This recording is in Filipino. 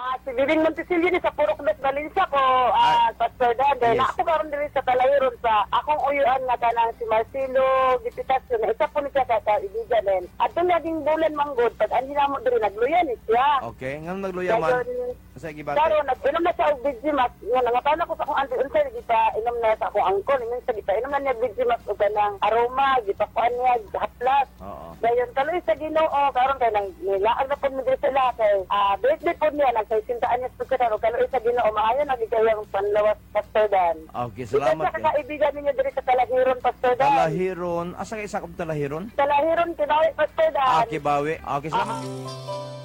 Si Bibing Montesilio ni sa Purok Dos Valencia ko, Pastor Dan. Dahil Yes. ako karon diri sa Talahiron sa akong uyuan nga kanang si Marcelo Gipitasyon na isa po ni siya sa kaibigan din. At yung naging bulan manggod, pag anhin na mo diri nagluyan ni siya. Okay, ngam nagluyaman. Dayon, Sa gibate. Karon nag-inom na siya og Vigimax. Nga nangatana ko sa akong auntie unsay gita inom na sa akong angkon. Minsan gita inom na niya Vigimax og kanang aroma, gipakuan niya haplas. Oo. Dayon kaloy sa Ginoo karon kay nang nilaag na pud mi diri sila kay birthday pud niya nagsintaan niya sa karon kaloy sa Ginoo maayo na gigayang panlawas Pastor Dan. Okay, salamat. Ikaw sa kaibigan ninyo diri sa Talahiron Pastor Dan. Talahiron. Asa kay isa kong Talahiron? Talahiron kinawi Pastor Dan. Okay, bawi. Okay, salamat.